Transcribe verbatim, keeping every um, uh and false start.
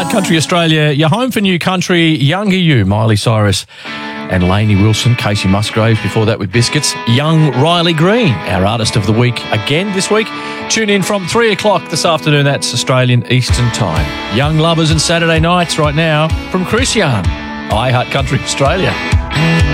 iHeart Country Australia, your home for new country, Younger You, Miley Cyrus and Lainey Wilson, Casey Musgraves, before that with Biscuits. Young Riley Green, our artist of the week again this week. Tune in from three o'clock this afternoon, that's Australian Eastern Time. Young Lovers and Saturday Nights right now from Christian, iHeart Country Australia.